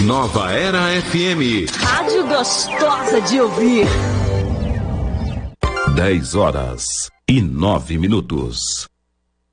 Nova Era FM. Rádio gostosa de ouvir. 10 horas e 9 minutos.